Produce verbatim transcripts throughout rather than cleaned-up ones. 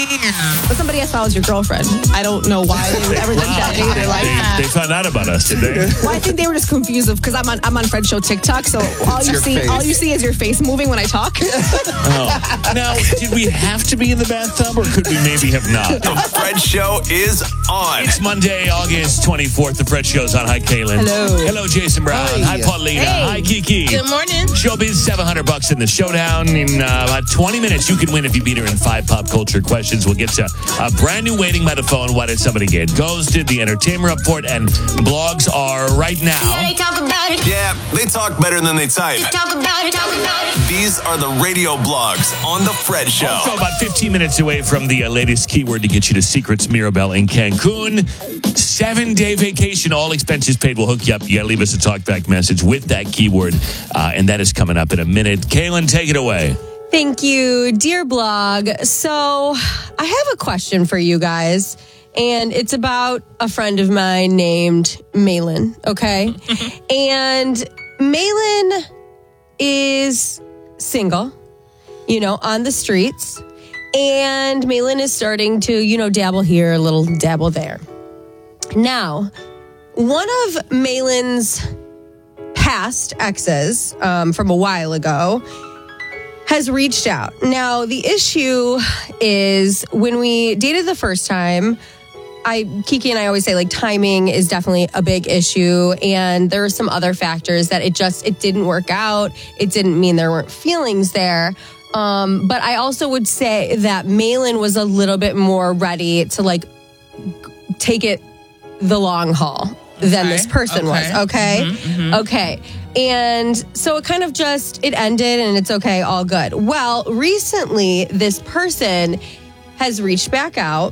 But somebody asked if I was your girlfriend. I don't know why they would ever think that either. Like, They, they found out about us, did they? well, I think they were just confused because I'm on I'm on Fred's show TikTok, so all you your see face. all you see is your face moving when I talk. Oh. Now, did we have to be in the bathtub, or could we maybe have not? The Fred Show is on. It's Monday, August twenty-fourth. The Fred Show's on. Hi, Kaylin. Hello. Hello, Jason Brown. Hi, Hi. Paulina. Hey. Hi, Kiki. Good morning. Showbiz, seven hundred bucks in the showdown. In uh, about twenty minutes, you can win if you beat her in five pop culture questions. We'll get to a brand new Waiting by the Phone. Why did somebody get ghosted? The Entertainment Report and blogs are right now. They talk about it. Yeah, they talk better than they type. Talk about it. Talk about it. These are the radio blogs on The Fred Show. Also, about fifteen minutes away from the uh, latest keyword to get you to Secrets Mirabelle in Cancun. Seven-day vacation, all expenses paid. We'll hook you up. You gotta leave us a talkback message with that keyword, uh, and that is coming up in a minute. Kaylin, take it away. Thank you, dear blog. So I have a question for you guys, and it's about a friend of mine named Malin, okay? And Malin is single, you know, on the streets. And Malin is starting to, you know, dabble here, a little dabble there. Now, one of Malin's past exes um, from a while ago has reached out. Now, the issue is when we dated the first time, I Kiki and I always say like timing is definitely a big issue, and there are some other factors that it just it didn't work out. It didn't mean there weren't feelings there. Um, but I also would say that Malin was a little bit more ready to like take it the long haul than Okay, this person okay. was. Okay. Mhm, mhm. Okay. And so it kind of just, it ended and it's okay, all good. Well, recently this person has reached back out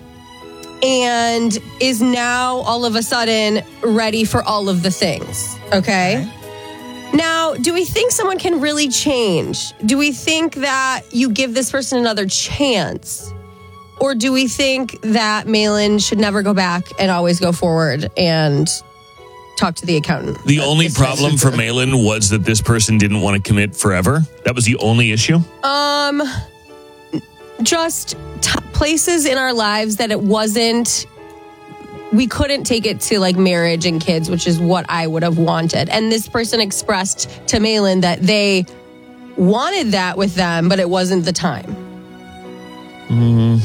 and is now all of a sudden ready for all of the things. Okay. Now, do we think someone can really change? Do we think that you give this person another chance? Or do we think that Malin should never go back and always go forward and talk to the accountant? The only problem for Malin was that this person didn't want to commit forever. That was the only issue. Um, just t- places in our lives that it wasn't, we couldn't take it to like marriage and kids, which is what I would have wanted. And this person expressed to Malin that they wanted that with them, but it wasn't the time. Mm.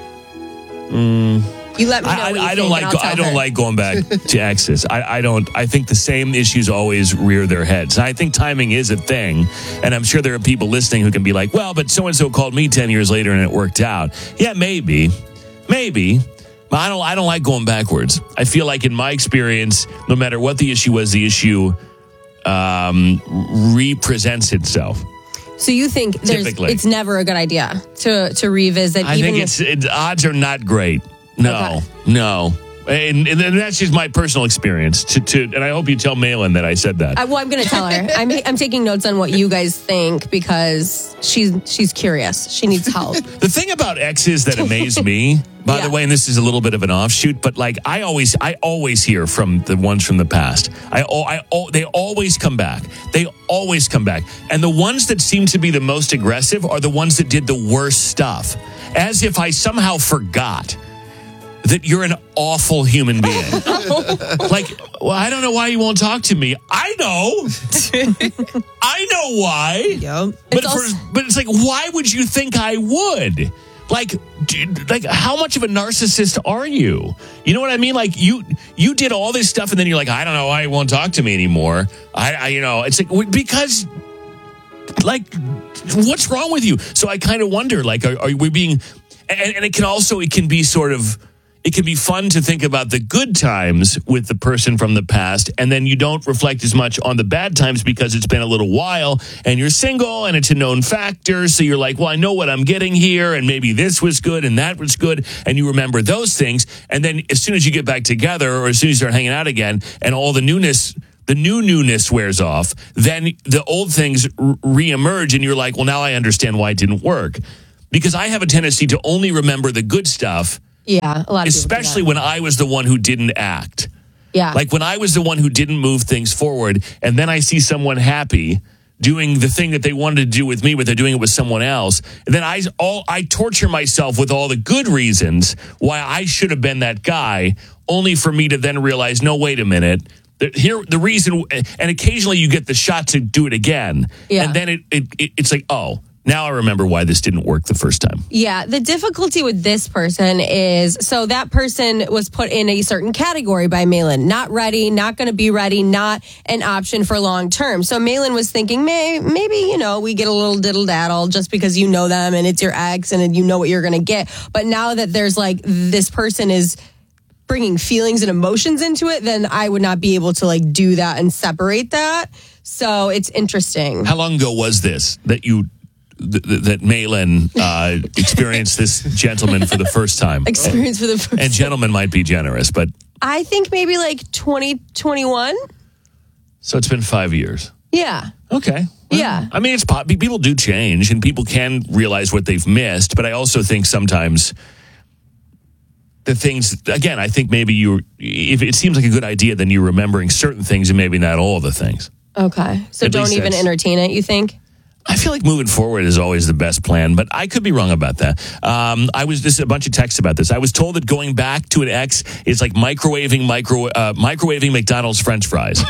Mm. You let me know. I, what you I, I think don't and like. I'll Go, tell I don't her. like going back to exes. I, I don't. I think the same issues always rear their heads. I think timing is a thing, and I'm sure there are people listening who can be like, "Well, but so and so called me ten years later and it worked out." Yeah, maybe, maybe. But I don't. I don't like going backwards. I feel like in my experience, no matter what the issue was, the issue um, represents itself. So you think there's, Typically. it's never a good idea to to revisit? I even think it's it, odds are not great. No, Okay. no. And, and that's just my personal experience. To, to, and I hope you tell Malin that I said that. I, well, I'm going to tell her. I'm I'm taking notes on what you guys think because she's she's curious. She needs help. The thing about exes that amaze me, by Yeah. the way, and this is a little bit of an offshoot, but like I always, I always hear from the ones from the past. I, al- I, al- they always come back. They always come back, and the ones that seem to be the most aggressive are the ones that did the worst stuff, as if I somehow forgot that you're an awful human being. Like, well, I don't know why you won't talk to me. I know. I know why. Yep. But It's for, also- but it's like, why would you think I would? Like, dude, like, how much of a narcissist are you? You know what I mean? Like, you you did all this stuff, and then you're like, I don't know why you won't talk to me anymore. I, I you know, it's like because, like, what's wrong with you? So I kind of wonder, like, are, are we being? And, and it can also it can be sort of. It can be fun to think about the good times with the person from the past, and then you don't reflect as much on the bad times because it's been a little while and you're single and it's a known factor. So you're like, well, I know what I'm getting here, and maybe this was good and that was good, and you remember those things. And then as soon as you get back together, or as soon as you start hanging out again, and all the newness, the new newness wears off, then the old things r- reemerge, and you're like, well, now I understand why it didn't work. Because I have a tendency to only remember the good stuff. Yeah, a lot of Especially people do when I was the one who didn't act. that. Yeah, Like when I was the one who didn't move things forward, and then I see someone happy doing the thing that they wanted to do with me, but they're doing it with someone else. And then I all I torture myself with all the good reasons why I should have been that guy, only for me to then realize, no, wait a minute. The, here, the reason, and occasionally you get the shot to do it again, Yeah. and then it, it, it it's like, oh, now I remember why this didn't work the first time. Yeah, the difficulty with this person is, so that person was put in a certain category by Malin. Not ready, not going to be ready, not an option for long term. So Malin was thinking, May, maybe, you know, we get a little diddle daddle just because you know them and it's your ex and you know what you're going to get. But now that there's like, this person is bringing feelings and emotions into it, then I would not be able to like do that and separate that. So it's interesting. How long ago was this that you... Th- th- that Malin uh, experienced this gentleman for the first time? Experience for the first And gentlemen might be generous, but... I think maybe like twenty twenty-one. So it's been five years. Yeah. Okay. Yeah. I mean, it's pop- people do change, and people can realize what they've missed, but I also think sometimes the things... Again, I think maybe you... If it seems like a good idea, then you're remembering certain things and maybe not all the things. Okay. So At don't least even that's- entertain it, you think? I feel like moving forward is always the best plan, but I could be wrong about that. Um, I was this a bunch of texts about this. I was told that going back to an ex is like microwaving micro uh, microwaving McDonald's French fries.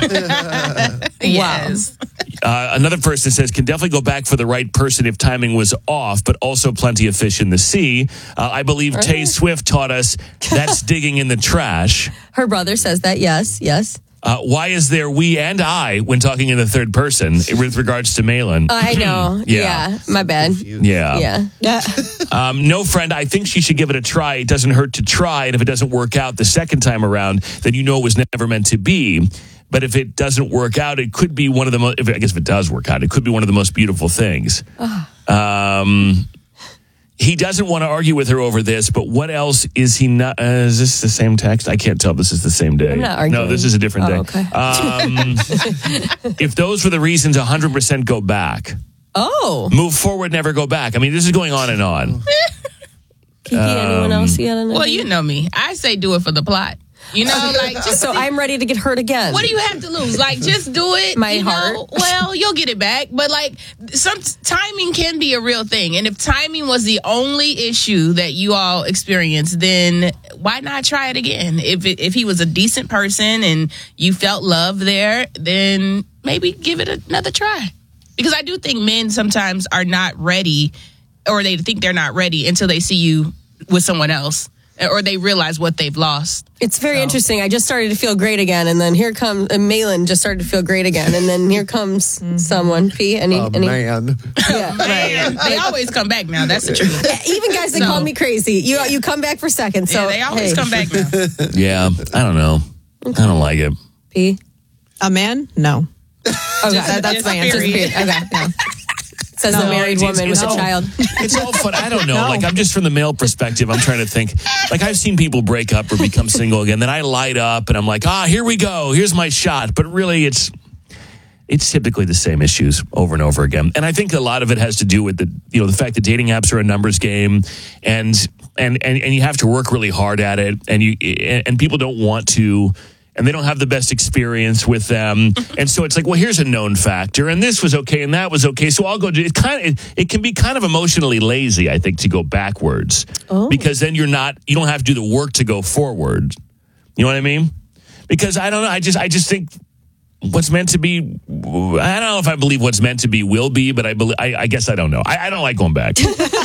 Yes. Uh, another person says can definitely go back for the right person if timing was off, but also plenty of fish in the sea. Uh, I believe Tay Swift taught us that's digging in the trash. Her brother says that. Yes. Yes. Uh, why is there we and I when talking in the third person with regards to Malin? I know. Yeah. yeah. My bad. Yeah. Yeah. Um, no, friend, I think she should give it a try. It doesn't hurt to try. And if it doesn't work out the second time around, then you know it was never meant to be. But if it doesn't work out, it could be one of the most, I guess if it does work out, it could be one of the most beautiful things. Um, he doesn't want to argue with her over this, but what else is he not? Uh, is this the same text? I can't tell if this is the same day. I'm not arguing. No, this is a different Oh, day. okay. Um, if those were the reasons, one hundred percent go back. Oh. Move forward, never go back. I mean, this is going on and on. Kiki, anyone else? You got anything? Well, you know me. I say do it for the plot. You know, like just So I'm ready to get hurt again. what do you have to lose? Like, just do it. My you know? heart. Well, you'll get it back. But like, some timing can be a real thing. And if timing was the only issue that you all experienced, then why not try it again? If it, if he was a decent person and you felt love there, then maybe give it another try. Because I do think men sometimes are not ready, or they think they're not ready until they see you with someone else, or they realize what they've lost. It's very interesting. I just started to feel great again, and then here comes and Malin just started to feel great again, and then here comes someone. P. Any? Oh, any? man. Yeah. Man, they always come back now. That's the truth. Even guys that So- call me crazy, you you come back for seconds. So yeah, they always hey, come back now. Yeah, I don't know. I don't like it. P. A man? No. Okay, That- that's just my answer. period. Okay. Yeah. Says the married it's- woman with it's- a child. It's all fun. I don't know. Like, I'm just from the male perspective. I'm trying to think. Like, I've seen people break up or become single again. Then I light up and I'm like, ah, here we go. Here's my shot. But really, it's it's typically the same issues over and over again. And I think a lot of it has to do with the you know the fact that dating apps are a numbers game, and and and, and you have to work really hard at it, and you and people don't want to. And they don't have the best experience with them. And so it's like, well, here's a known factor. And this was okay. And that was okay. So I'll go do it. Kind of, it, it can be kind of emotionally lazy, I think, to go backwards. Oh. Because then you're not, you don't have to do the work to go forward. You know what I mean? Because I don't know. I just, I just think what's meant to be, I don't know if I believe what's meant to be will be, but I believe, I, I guess I don't know. I, I don't like going back.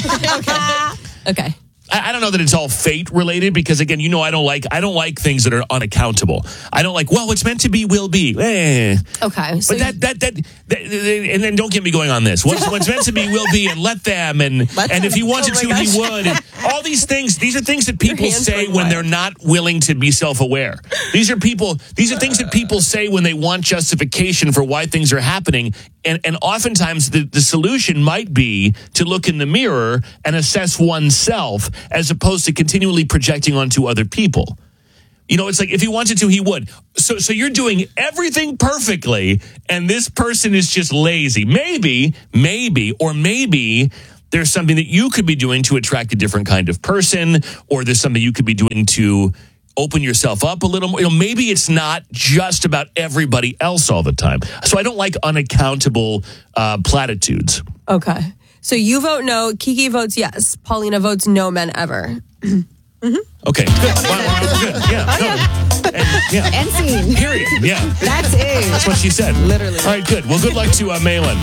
Okay. I I don't know that it's all fate related because again, you know, I don't like I don't like things that are unaccountable. I don't like, well, what's meant to be will be. Eh. Okay. So But that, that that that and then don't get me going on this. What's, what's meant to be will be, and let them, and Let and if he them. wanted Oh my to, he gosh. would. And all these things. These are things that people hands say going when wild. they're not willing to be self-aware. These are people. These are things that people say when they want justification for why things are happening. And and oftentimes the, the solution might be to look in the mirror and assess oneself as opposed to continually projecting onto other people. You know, it's like if he wanted to, he would. So so you're doing everything perfectly, and this person is just lazy. Maybe, maybe, or maybe there's something that you could be doing to attract a different kind of person, or there's something you could be doing to open yourself up a little more. You know, maybe it's not just about everybody else all the time. So I don't like unaccountable uh, platitudes. Okay. So you vote no. Kiki votes yes. Paulina votes no men ever. Okay, good. Well, well, good. Yeah. Oh, no. And, yeah. And scene. Period. Yeah. That's it. That's what she said. Literally. All right, good. Well, good luck to uh, Malin.